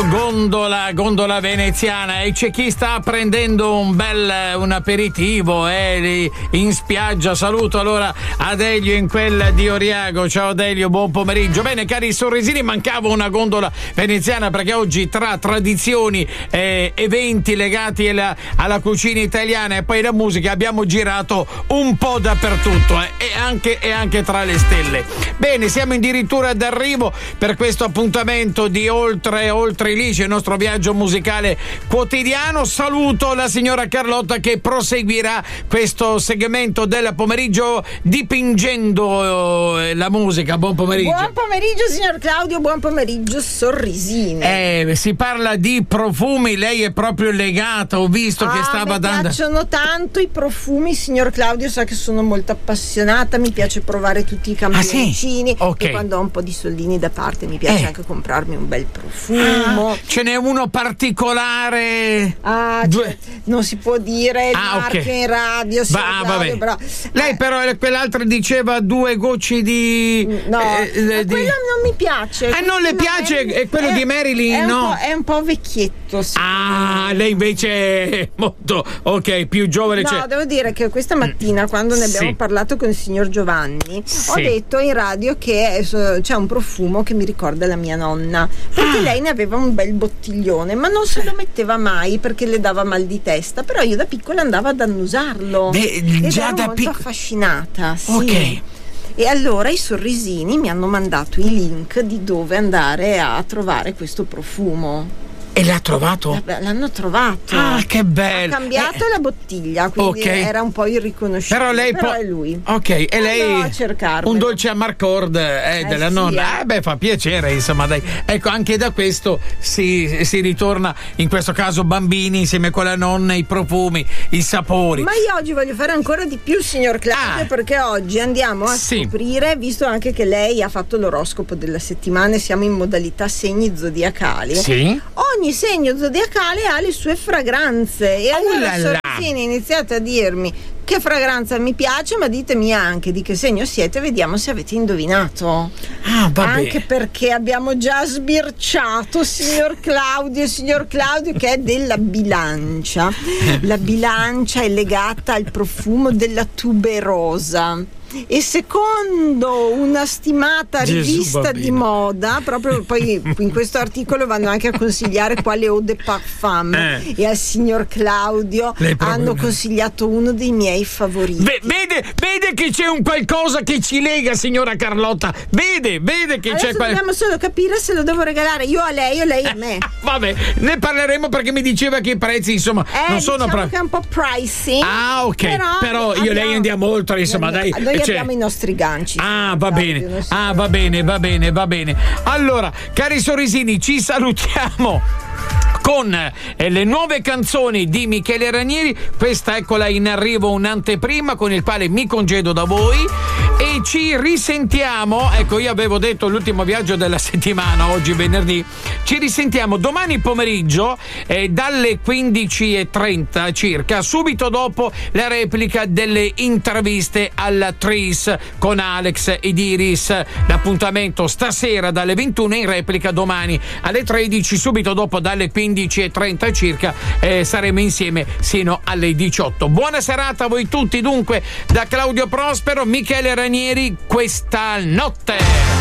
Gondola veneziana, e c'è chi sta prendendo un aperitivo lì in spiaggia. Saluto allora Adelio in quella di Oriago. Ciao Adelio, buon pomeriggio. Bene, cari sorrisini, mancava una gondola veneziana perché oggi tra tradizioni, eventi legati alla cucina italiana e poi la musica abbiamo girato un po' dappertutto e anche tra le stelle. Bene, siamo addirittura d'arrivo per questo appuntamento di Oltre Lice, il nostro viaggio musicale quotidiano. Saluto la signora Carlotta che proseguirà questo segmento del pomeriggio dipingendo la musica. Buon pomeriggio. Buon pomeriggio signor Claudio, buon pomeriggio sorrisini. Si parla di profumi, lei è proprio legata, ho visto che stava dando. Mi piacciono tanto i profumi, signor Claudio sa che sono molto appassionata, mi piace provare tutti i campioncini, okay. E quando ho un po' di soldini da parte mi piace anche comprarmi un bel profumo. Ce n'è uno particolare? Non si può dire il marchio in radio, Claudio, però lei però quell'altra diceva 2 gocce di quello non mi piace. Non le piace? È quello di Marilyn? È un po' vecchietto. Lei invece è molto più giovane. Devo dire che questa mattina quando ne abbiamo parlato con il signor Giovanni ho detto in radio che c'è un profumo che mi ricorda la mia nonna, perché lei ne aveva un bel bottiglione ma non se lo metteva mai perché le dava mal di testa, però io da piccola andavo ad annusarlo ed ero molto affascinata. E allora i sorrisini mi hanno mandato i link di dove andare a trovare questo profumo. E l'ha trovato? L'hanno trovato. Che bello! Ha cambiato la bottiglia, quindi era un po' irriconoscibile. Però è lui. E lei a cercarlo. Un dolce amarcord della nonna. Fa piacere, insomma, dai. Ecco, anche da questo si ritorna, in questo caso bambini, insieme con la nonna, i profumi, i sapori. Ma io oggi voglio fare ancora di più, signor Claudio, perché oggi andiamo a scoprire, visto anche che lei ha fatto l'oroscopo della settimana e siamo in modalità segni zodiacali. Ogni segno zodiacale ha le sue fragranze e allora sorrisini iniziate a dirmi che fragranza mi piace, ma ditemi anche di che segno siete, vediamo se avete indovinato. Anche perché abbiamo già sbirciato signor Claudio che è della bilancia. La bilancia è legata al profumo della tuberosa e secondo una stimata rivista di moda, proprio poi in questo articolo vanno anche a consigliare quale eau de parfum e al signor Claudio hanno consigliato uno dei miei favoriti. Vede che c'è un qualcosa che ci lega, signora Carlotta, vede che adesso dobbiamo solo capire se lo devo regalare io a lei o lei a me. Vabbè, ne parleremo perché mi diceva che i prezzi insomma non sono che è un po' pricey. Però io e lei andiamo oltre, insomma, dai. Noi abbiamo i nostri ganci. Va bene. Allora, cari sorrisini, ci salutiamo con le nuove canzoni di Michele Ranieri. Questa eccola in arrivo, un'anteprima con il quale mi congedo da voi e ci risentiamo. Ecco, io avevo detto l'ultimo viaggio della settimana, oggi venerdì. Ci risentiamo domani pomeriggio dalle 15:30 circa, subito dopo la replica delle interviste alla Tris con Alex ed Iris. L'appuntamento stasera dalle 21, in replica domani alle 13, subito dopo dalle 15:30 circa saremo insieme sino alle 18. Buona serata a voi tutti dunque da Claudio Prospero, Michele Ranieri, questa notte.